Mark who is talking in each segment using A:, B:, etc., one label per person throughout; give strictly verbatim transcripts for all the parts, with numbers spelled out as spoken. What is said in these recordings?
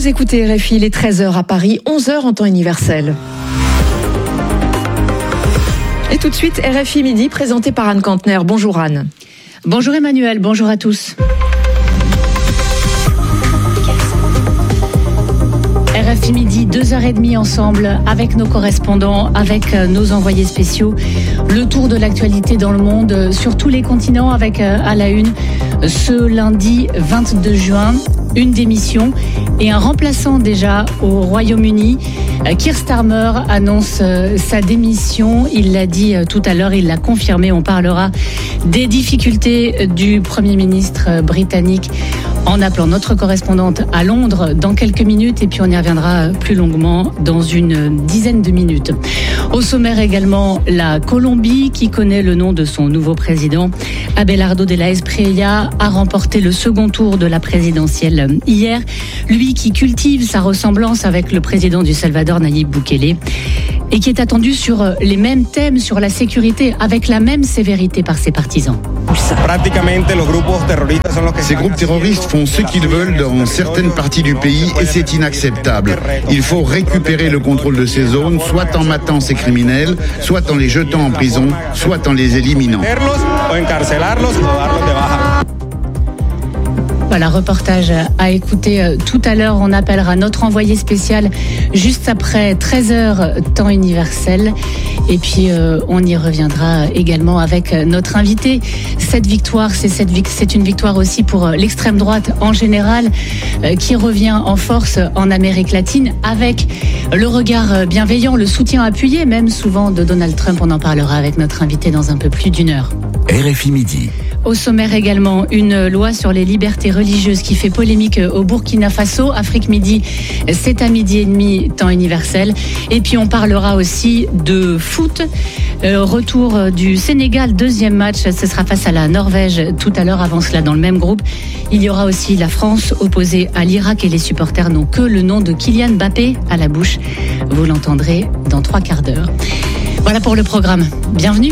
A: écoutez R F I, il est treize heures à Paris, onze heures en temps universel. Et tout de suite, R F I Midi, présenté par Anne Kantner. Bonjour Anne.
B: Bonjour Emmanuel, bonjour à tous. R F I Midi, deux heures trente ensemble avec nos correspondants, avec nos envoyés spéciaux. Le tour de l'actualité dans le monde, sur tous les continents, avec à la une ce lundi vingt-deux juin, une démission et un remplaçant déjà au Royaume-Uni. Keir Starmer annonce sa démission, il l'a dit tout à l'heure, il l'a confirmé. On parlera des difficultés du Premier ministre britannique en appelant notre correspondante à Londres dans quelques minutes, et puis on y reviendra plus longuement dans une dizaine de minutes. Au sommaire également, la Colombie, qui connaît le nom de son nouveau président. Abelardo de la Espriella a remporté le second tour de la présidentielle hier. Lui qui cultive sa ressemblance avec le président du Salvador, Nayib Bukele, et qui est attendu sur les mêmes thèmes, sur la sécurité, avec la même sévérité par ses partisans.
C: Ces groupes terroristes font ce qu'ils veulent dans certaines parties du pays et c'est inacceptable. Il faut récupérer le contrôle de ces zones, soit en matant ces criminels, soit en les jetant en prison, soit en les éliminant.
B: Voilà, reportage à écouter tout à l'heure. On appellera notre envoyé spécial juste après treize heures, temps universel. Et puis, euh, on y reviendra également avec notre invité. Cette victoire, c'est, cette, c'est une victoire aussi pour l'extrême droite en général, euh, qui revient en force en Amérique latine avec le regard bienveillant, le soutien appuyé, même souvent de Donald Trump. On en parlera avec notre invité dans un peu plus d'une heure.
D: R F I Midi.
B: Au sommaire également, une loi sur les libertés religieuses qui fait polémique au Burkina Faso. Afrique Midi, c'est à midi et demi, temps universel. Et puis on parlera aussi de foot. Euh, retour du Sénégal, deuxième match, ce sera face à la Norvège tout à l'heure. Avant cela, dans le même groupe, il y aura aussi la France opposée à l'Irak et les supporters n'ont que le nom de Kylian Mbappé à la bouche. Vous l'entendrez dans trois quarts d'heure. Voilà pour le programme. Bienvenue.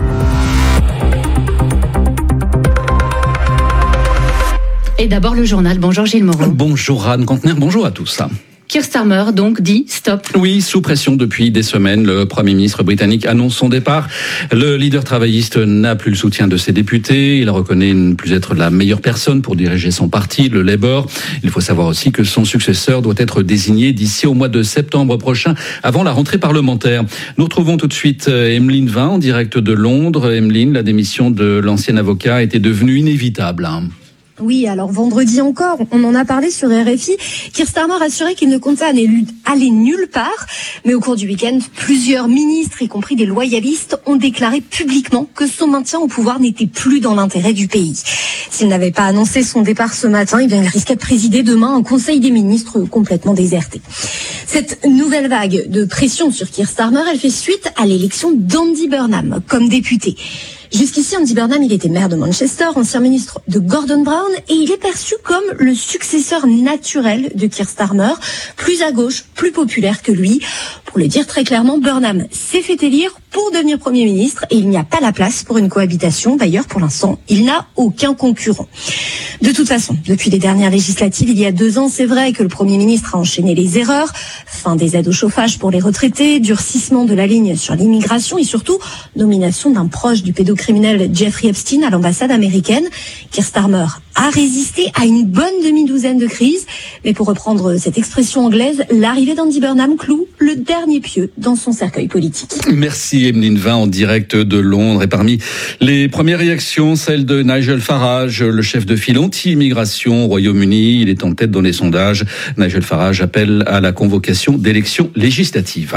B: Et d'abord le journal. Bonjour Gilles Moreau.
E: Bonjour Anne Kantner, bonjour à tous.
B: Keir Starmer donc dit stop.
E: Oui, sous pression depuis des semaines, le Premier ministre britannique annonce son départ. Le leader travailliste n'a plus le soutien de ses députés. Il reconnaît ne plus être la meilleure personne pour diriger son parti, le Labour. Il faut savoir aussi que son successeur doit être désigné d'ici au mois de septembre prochain, avant la rentrée parlementaire. Nous retrouvons tout de suite Emeline Vin en direct de Londres. Emeline, la démission de l'ancien avocat était devenue inévitable.
F: Oui, alors vendredi encore, on en a parlé sur R F I. Keir Starmer assurait qu'il ne comptait aller, aller nulle part. Mais au cours du week-end, plusieurs ministres, y compris des loyalistes, ont déclaré publiquement que son maintien au pouvoir n'était plus dans l'intérêt du pays. S'il n'avait pas annoncé son départ ce matin, eh bien, il risquait de présider demain un conseil des ministres complètement déserté. Cette nouvelle vague de pression sur Keir Starmer, elle fait suite à l'élection d'Andy Burnham comme député. Jusqu'ici, Andy Burnham, il était maire de Manchester, ancien ministre de Gordon Brown, et il est perçu comme le successeur naturel de Keir Starmer, plus à gauche, plus populaire que lui. Pour le dire très clairement, Burnham s'est fait élire pour devenir Premier ministre et il n'y a pas la place pour une cohabitation. D'ailleurs, pour l'instant, il n'a aucun concurrent. De toute façon, depuis les dernières législatives, il y a deux ans, c'est vrai que le Premier ministre a enchaîné les erreurs. Fin des aides au chauffage pour les retraités, durcissement de la ligne sur l'immigration et surtout nomination d'un proche du pédocriminel Jeffrey Epstein à l'ambassade américaine. Keir Starmer a résisté à une bonne demi-douzaine de crises. Mais pour reprendre cette expression anglaise, l'arrivée d'Andy Burnham cloue le dernier pieu dans son cercueil politique.
E: Merci Emeline Vin en direct de Londres. Et parmi les premières réactions, celle de Nigel Farage, le chef de file anti-immigration au Royaume-Uni. Il est en tête dans les sondages. Nigel Farage appelle à la convocation d'élections législatives.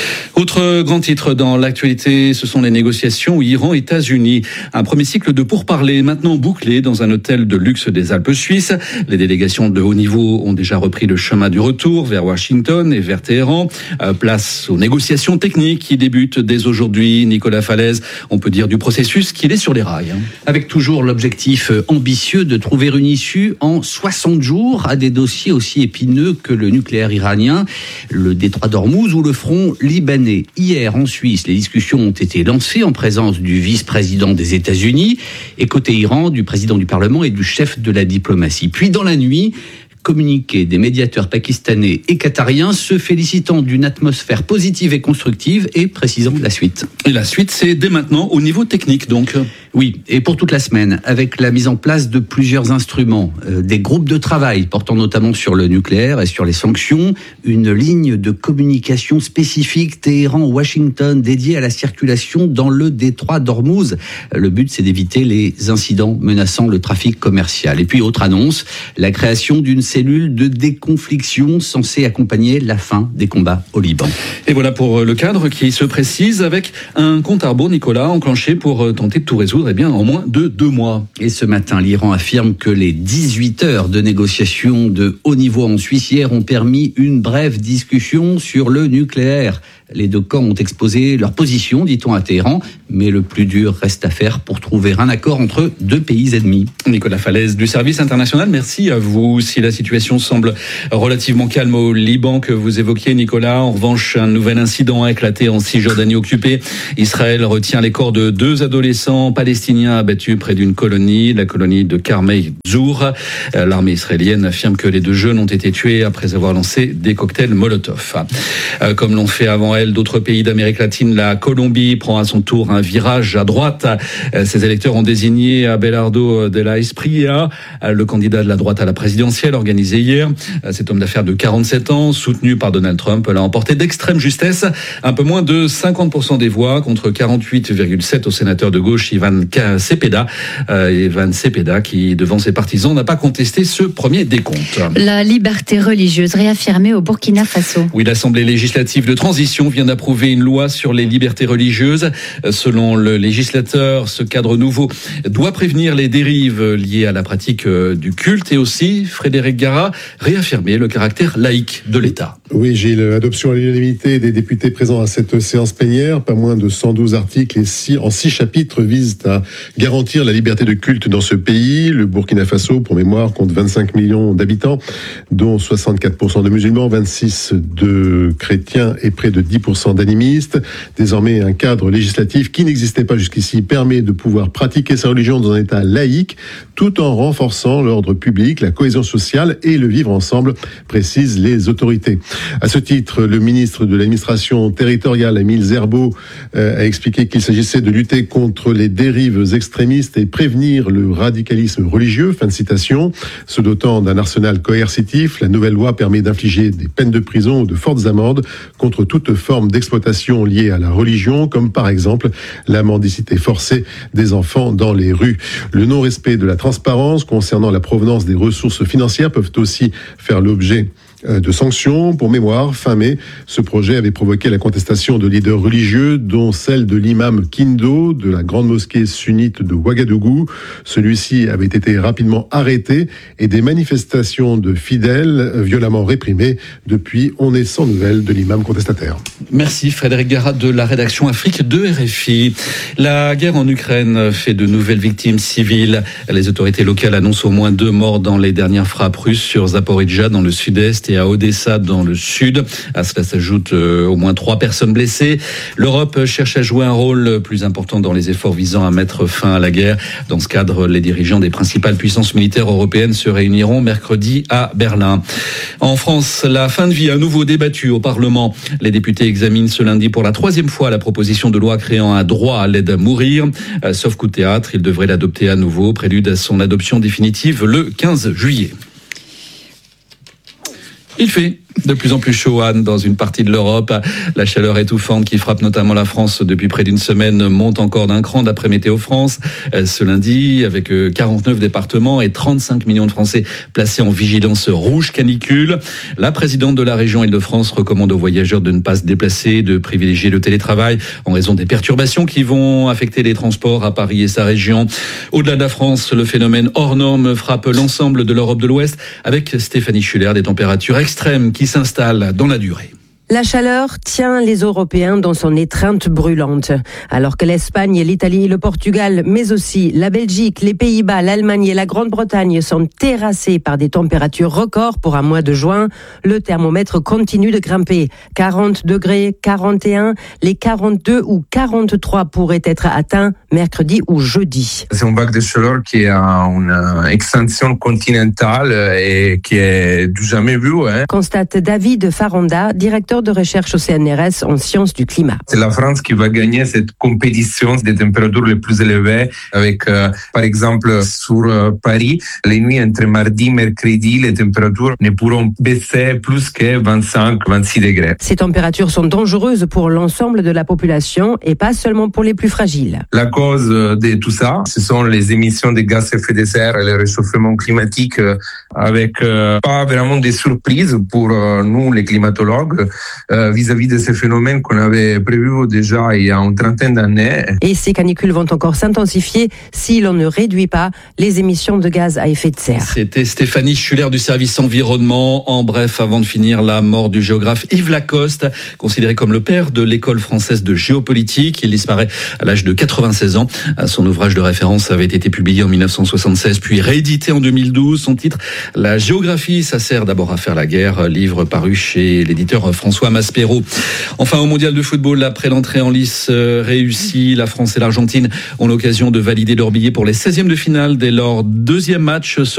E: Autre grand titre dans l'actualité, ce sont les négociations Iran-États-Unis. Un premier cycle de pourparlers est maintenant bouclé dans un hôtel de luxe des Alpes suisses. Les délégations de haut niveau ont déjà repris le chemin du retour vers Washington et vers Téhéran. Place aux négociations techniques qui débutent dès aujourd'hui. Nicolas Falaise, on peut dire du processus qu'il est sur les rails.
G: Avec toujours l'objectif ambitieux de trouver une issue en soixante jours à des dossiers aussi épineux que le nucléaire iranien, le détroit d'Ormuz ou le front libanais. Hier, en Suisse, les discussions ont été lancées en présence du vice-président des États-Unis et côté Iran, du président du Parlement et du chef de la diplomatie. Puis dans la nuit, communiqué des médiateurs pakistanais et qatariens se félicitant d'une atmosphère positive et constructive et précisant la suite.
E: Et la suite, c'est dès maintenant au niveau technique, donc.
G: Oui, et pour toute la semaine, avec la mise en place de plusieurs instruments, euh, des groupes de travail portant notamment sur le nucléaire et sur les sanctions, une ligne de communication spécifique Téhéran-Washington dédiée à la circulation dans le détroit d'Ormuz. Le but, c'est d'éviter les incidents menaçant le trafic commercial. Et puis, autre annonce, la création d'une cellule de déconfliction censée accompagner la fin des combats au Liban.
E: Et voilà pour le cadre qui se précise avec un compte à rebours, Nicolas, enclenché pour tenter de tout résoudre eh bien, en moins de deux mois.
G: Et ce matin, l'Iran affirme que les dix-huit heures de négociations de haut niveau en Suisse hier ont permis une brève discussion sur le nucléaire. Les deux camps ont exposé leur position, dit-on à Téhéran, mais le plus dur reste à faire pour trouver un accord entre deux pays ennemis.
E: Nicolas Falaise du Service International, merci à vous. Si la situation semble relativement calme au Liban que vous évoquiez, Nicolas, en revanche, un nouvel incident a éclaté en Cisjordanie occupée. Israël retient les corps de deux adolescents palestiniens abattus près d'une colonie, la colonie de Karmei Zour. L'armée israélienne affirme que les deux jeunes ont été tués après avoir lancé des cocktails Molotov. Comme l'ont fait avant elle d'autres pays d'Amérique latine, la Colombie prend à son tour un virage à droite. Ses électeurs ont désigné Abelardo de la Espriella, le candidat de la droite à la présidentielle, organisé hier. Cet homme d'affaires de quarante-sept ans, soutenu par Donald Trump, l'a emporté d'extrême justesse, un peu moins de cinquante pour cent des voix contre quarante-huit virgule sept au sénateur de gauche Ivan Cepeda. Ivan Cepeda, qui, devant ses partisans, n'a pas contesté ce premier décompte.
B: La liberté religieuse réaffirmée au Burkina Faso.
E: Oui, l'Assemblée législative de transition vient d'approuver une loi sur les libertés religieuses. Selon le législateur, ce cadre nouveau doit prévenir les dérives liées à la pratique du culte et aussi, Frédéric Gara, réaffirmer le caractère laïque de l'État.
D: Oui, Gilles, adoption à l'unanimité des députés présents à cette séance plénière. Pas moins de cent douze articles et six, en six chapitres visent à garantir la liberté de culte dans ce pays. Le Burkina Faso, pour mémoire, compte vingt-cinq millions d'habitants, dont soixante-quatre pour cent de musulmans, vingt-six pour cent de chrétiens et près de dix pour cent d'animistes. Désormais, un cadre législatif qui n'existait pas jusqu'ici permet de pouvoir pratiquer sa religion dans un État laïque, tout en renforçant l'ordre public, la cohésion sociale et le vivre ensemble, précisent les autorités. À ce titre, le ministre de l'administration territoriale, Émile Zerbo, euh, a expliqué qu'il s'agissait de lutter contre les dérives extrémistes et prévenir le radicalisme religieux. Fin de citation. Se dotant d'un arsenal coercitif, la nouvelle loi permet d'infliger des peines de prison ou de fortes amendes contre toute forme d'exploitation liée à la religion, comme par exemple la mendicité forcée des enfants dans les rues. Le non-respect de la transparence concernant la provenance des ressources financières peuvent aussi faire l'objet de sanctions. Pour mémoire, fin mai, ce projet avait provoqué la contestation de leaders religieux, dont celle de l'imam Kindo de la grande mosquée sunnite de Ouagadougou. Celui-ci avait été rapidement arrêté et des manifestations de fidèles violemment réprimées. Depuis, on est sans nouvelles de l'imam contestataire.
E: Merci Frédéric Garat de la rédaction Afrique de R F I. La guerre en Ukraine fait de nouvelles victimes civiles. Les autorités locales annoncent au moins deux morts dans les dernières frappes russes sur Zaporizhzhia dans le sud-est et à Odessa dans le sud. À cela s'ajoutent euh, au moins trois personnes blessées. L'Europe cherche à jouer un rôle plus important dans les efforts visant à mettre fin à la guerre. Dans ce cadre, les dirigeants des principales puissances militaires européennes se réuniront mercredi à Berlin. En France, la fin de vie à nouveau débattue au Parlement. Les députés examinent ce lundi pour la troisième fois la proposition de loi créant un droit à l'aide à mourir. Euh, sauf coup de théâtre, ils devraient l'adopter à nouveau, prélude à son adoption définitive le quinze juillet. Il fait de plus en plus chaud, Anne, dans une partie de l'Europe. La chaleur étouffante qui frappe notamment la France depuis près d'une semaine monte encore d'un cran d'après Météo France. Ce lundi, avec quarante-neuf départements et trente-cinq millions de Français placés en vigilance rouge canicule, la présidente de la région Île-de-France recommande aux voyageurs de ne pas se déplacer, de privilégier le télétravail en raison des perturbations qui vont affecter les transports à Paris et sa région. Au-delà de la France, le phénomène hors norme frappe l'ensemble de l'Europe de l'Ouest avec Stéphanie Schuller, des températures extrêmes qui s'installe dans la durée.
H: La chaleur tient les Européens dans son étreinte brûlante. Alors que l'Espagne, l'Italie, le Portugal, mais aussi la Belgique, les Pays-Bas, l'Allemagne et la Grande-Bretagne sont terrassés par des températures records pour un mois de juin, le thermomètre continue de grimper. quarante degrés, quarante et un, les quarante-deux ou quarante-trois pourraient être atteints mercredi ou jeudi.
I: C'est une vague de chaleur qui a une extension continentale et qui est du jamais vue. Hein.
H: Constate David Faranda, directeur de recherche au C N R S en sciences du climat.
I: C'est la France qui va gagner cette compétition des températures les plus élevées avec, euh, par exemple, sur euh, Paris, les nuits entre mardi et mercredi, les températures ne pourront baisser plus que vingt-cinq à vingt-six degrés.
H: Ces températures sont dangereuses pour l'ensemble de la population et pas seulement pour les plus fragiles.
I: La cause de tout ça, ce sont les émissions de gaz à effet de serre et le réchauffement climatique euh, avec euh, pas vraiment des surprises pour euh, nous, les climatologues, euh, vis-à-vis de ces phénomènes qu'on avait prévus déjà il y a une trentaine d'années.
H: Et ces canicules vont encore s'intensifier si l'on ne réduit pas les émissions de gaz à effet de serre.
E: C'était Stéphanie Schuller du service environnement. En bref, avant de finir, la mort du géographe Yves Lacoste, considéré comme le père de l'école française de géopolitique. Il disparaît à l'âge de quatre-vingt-seize ans. Son ouvrage de référence avait été publié en mille neuf cent soixante-seize, puis réédité en deux mille douze. Son titre, La géographie, ça sert d'abord à faire la guerre, livre paru chez l'éditeur François Maspero. Enfin, au mondial de football, après l'entrée en lice réussie, la France et l'Argentine ont l'occasion de valider leur billet pour les seizièmes de finale dès leur deuxième match.